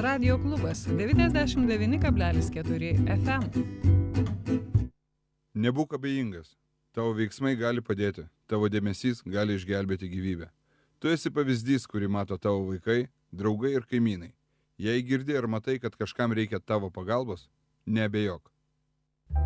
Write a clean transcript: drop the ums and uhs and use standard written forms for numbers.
Radio klubas 99,4 FM. Nebūk abejingas. Tavo veiksmai gali padėti. Tavo dėmesys gali išgelbėti gyvybę. Tu esi pavyzdys, kurį mato tavo vaikai, draugai ir kaimynai. Jei girdi ar matai, kad kažkam reikia tavo pagalbos, neabejok.